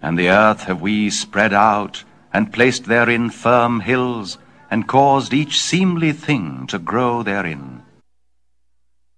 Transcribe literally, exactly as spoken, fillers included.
And the earth have we spread out, and placed therein firm hills, and caused each seemly thing to grow therein.